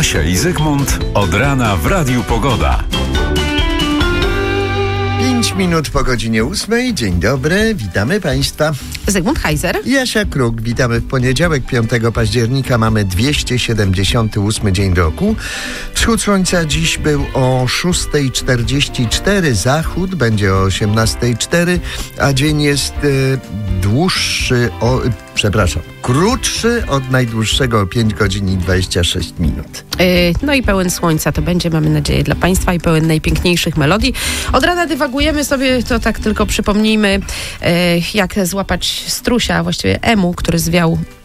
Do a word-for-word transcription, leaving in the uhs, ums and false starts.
Kasia i Zygmunt od rana w Radiu Pogoda. Pięć minut po godzinie ósmej. Dzień dobry, witamy Państwa. Zygmunt Heiser. Jasia Kruk, witamy w poniedziałek, piątego października. Mamy dwieście siedemdziesiąty ósmy dzień roku. Wschód słońca dziś był o szóstej czterdzieści cztery, zachód będzie o osiemnastej cztery, a dzień jest y, dłuższy o... Przepraszam, krótszy od najdłuższego o pięć godzin i dwadzieścia sześć minut. Yy, no i pełen słońca to będzie, mamy nadzieję, dla Państwa i pełen najpiękniejszych melodii. Od rana dywagujemy sobie, to tak tylko przypomnijmy, yy, jak złapać strusia, właściwie emu, który zwiał